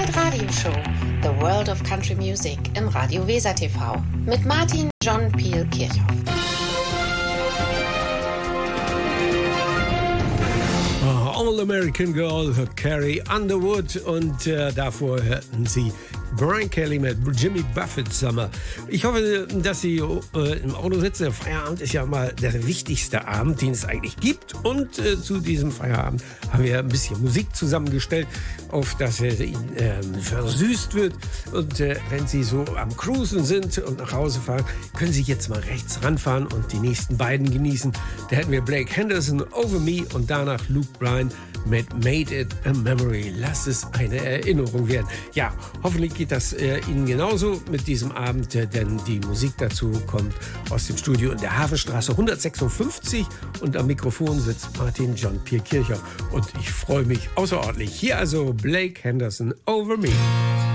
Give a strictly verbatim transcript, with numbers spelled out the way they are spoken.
Inside Radio Show, The World of Country Music im Radio Weser T V mit Martin John Peel Kirchhoff. All American Girl, Carrie Underwood und äh, davor hörten Sie Brian Kelly mit Jimmy Buffett Summer. Ich hoffe, dass Sie äh, im Auto sitzen. Der Feierabend ist ja mal der wichtigste Abend, den es eigentlich gibt. Und äh, zu diesem Feierabend haben wir ein bisschen Musik zusammengestellt, auf das er Ihnen äh, versüßt wird. Und äh, wenn Sie so am Cruisen sind und nach Hause fahren, können Sie jetzt mal rechts ranfahren und die nächsten beiden genießen. Da hätten wir Blake Henderson, Over Me und danach Luke Bryan mit Made It a Memory. Lass es eine Erinnerung werden. Ja, hoffentlich geht das äh, Ihnen genauso mit diesem Abend, äh, denn die Musik dazu kommt aus dem Studio in der Hafenstraße hundertsechsundfünfzig und am Mikrofon sitzt Martin John Peel Kirchhoff und ich freue mich außerordentlich. Hier also Blake Henderson, Over Me.